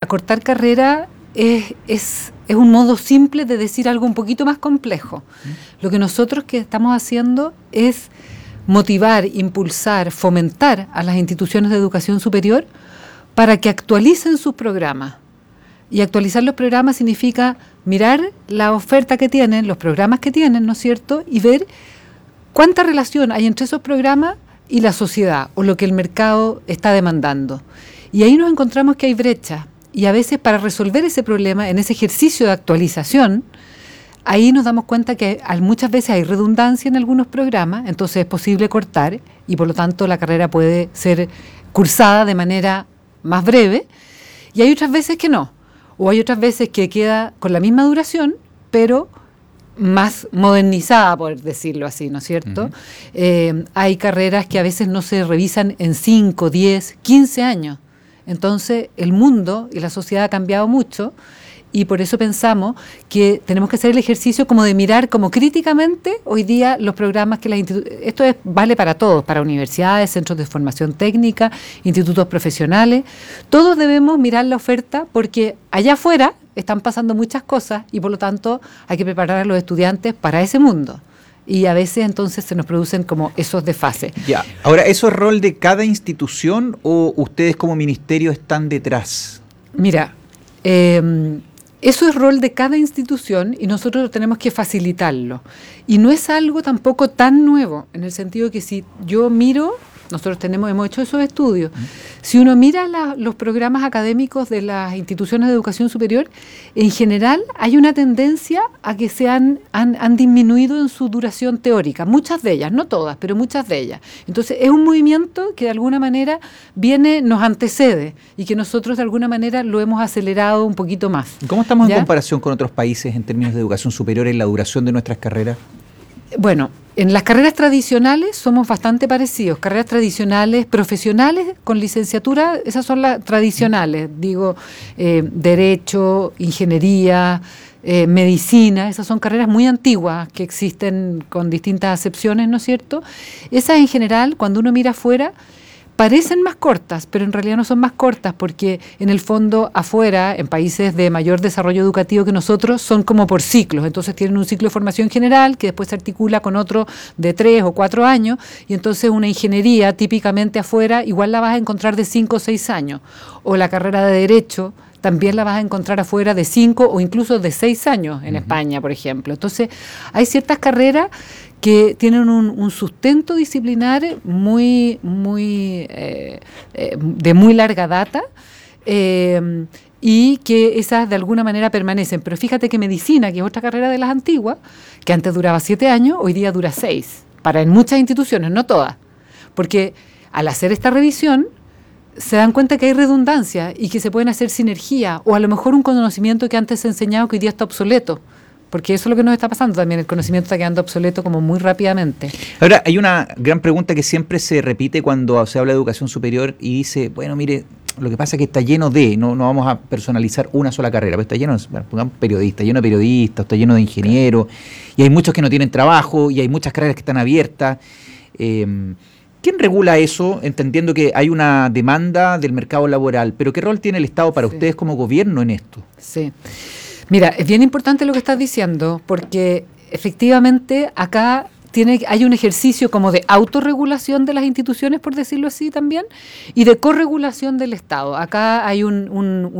acortar carrera es un modo simple de decir algo un poquito más complejo. Lo que nosotros que estamos haciendo es motivar, impulsar, fomentar a las instituciones de educación superior para que actualicen sus programas. Y actualizar los programas significa mirar la oferta que tienen, los programas que tienen, ¿no es cierto? Y ver cuánta relación hay entre esos programas y la sociedad o lo que el mercado está demandando. Y ahí nos encontramos que hay brechas. Y a veces para resolver ese problema, en ese ejercicio de actualización, ahí nos damos cuenta que muchas veces hay redundancia en algunos programas, entonces es posible cortar y por lo tanto la carrera puede ser cursada de manera más breve. Y hay otras veces que no. O hay otras veces que queda con la misma duración, pero más modernizada, por decirlo así, ¿no es cierto? Hay carreras que a veces no se revisan en 5, 10, 15 años. Entonces, el mundo y la sociedad ha cambiado mucho y por eso pensamos que tenemos que hacer el ejercicio como de mirar como críticamente hoy día los programas que las instituciones... Esto vale para todos, para universidades, centros de formación técnica, institutos profesionales. Todos debemos mirar la oferta porque allá afuera están pasando muchas cosas y por lo tanto hay que preparar a los estudiantes para ese mundo. Y a veces entonces se nos producen como esos desfases. Ya. Ahora, ¿eso es rol de cada institución o ustedes como ministerio están detrás? Mira, eso es rol de cada institución y nosotros tenemos que facilitarlo. Y no es algo tampoco tan nuevo, en el sentido que si yo miro, nosotros hemos hecho esos estudios, si uno mira los programas académicos de las instituciones de educación superior, en general hay una tendencia a que han disminuido en su duración teórica, muchas de ellas, no todas, pero muchas de ellas. Entonces es un movimiento que de alguna manera nos antecede y que nosotros de alguna manera lo hemos acelerado un poquito más. ¿Cómo estamos en comparación con otros países en términos de educación superior en la duración de nuestras carreras? Bueno, en las carreras tradicionales somos bastante parecidos, carreras tradicionales profesionales con licenciatura, esas son las tradicionales, digo, derecho, ingeniería, medicina, esas son carreras muy antiguas que existen con distintas acepciones, ¿no es cierto? Esas en general, cuando uno mira afuera, parecen más cortas, pero en realidad no son más cortas porque en el fondo afuera, en países de mayor desarrollo educativo que nosotros, son como por ciclos. Entonces tienen un ciclo de formación general que después se articula con otro de 3 o 4 años y entonces una ingeniería típicamente afuera igual la vas a encontrar de 5 o 6 años. O la carrera de Derecho también la vas a encontrar afuera de 5 o incluso de 6 años en España, por ejemplo. Entonces hay ciertas carreras que tienen un sustento disciplinar de muy larga data y que esas de alguna manera permanecen. Pero fíjate que medicina, que es otra carrera de las antiguas, que antes duraba 7 años, hoy día dura 6, para en muchas instituciones, no todas. Porque al hacer esta revisión se dan cuenta que hay redundancia y que se pueden hacer sinergia o a lo mejor un conocimiento que antes se enseñaba que hoy día está obsoleto. Porque eso es lo que nos está pasando también, el conocimiento está quedando obsoleto como muy rápidamente. Ahora, hay una gran pregunta que siempre se repite cuando se habla de educación superior y dice, bueno, mire, lo que pasa es que está lleno no vamos a personalizar una sola carrera, pero está lleno, pongamos periodistas, lleno de periodistas, está lleno de ingenieros, y hay muchos que no tienen trabajo, y hay muchas carreras que están abiertas. ¿Quién regula eso, entendiendo que hay una demanda del mercado laboral? Pero ¿qué rol tiene el Estado para ustedes como gobierno en esto? Sí. Mira, es bien importante lo que estás diciendo, porque efectivamente acá hay un ejercicio como de autorregulación de las instituciones, por decirlo así también, y de corregulación del Estado. Acá hay un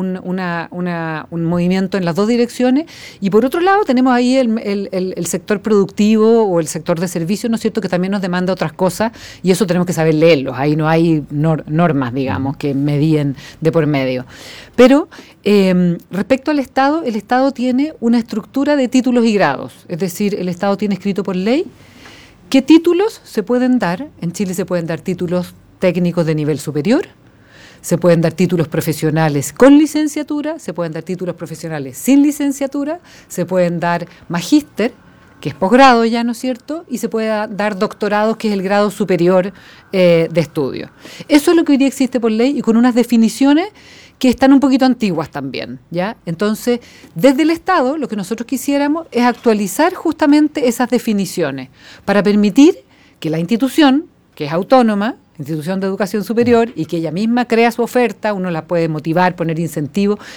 movimiento en las dos direcciones, y por otro lado tenemos ahí el sector productivo o el sector de servicios, ¿no es cierto?, que también nos demanda otras cosas, y eso tenemos que saber leerlos. Ahí no hay normas, digamos, que medían de por medio. Pero respecto al Estado, el Estado tiene una estructura de títulos y grados, es decir, el Estado tiene escrito por ley qué títulos se pueden dar. En Chile se pueden dar títulos técnicos de nivel superior, se pueden dar títulos profesionales con licenciatura, se pueden dar títulos profesionales sin licenciatura, se pueden dar magíster, que es posgrado ya, ¿no es cierto?, y se puede dar doctorados, que es el grado superior de estudio. Eso es lo que hoy día existe por ley y con unas definiciones que están un poquito antiguas también, ¿ya? Entonces, desde el Estado, lo que nosotros quisiéramos es actualizar justamente esas definiciones para permitir que la institución, que es autónoma, institución de educación superior, y que ella misma crea su oferta, uno la puede motivar, poner incentivos,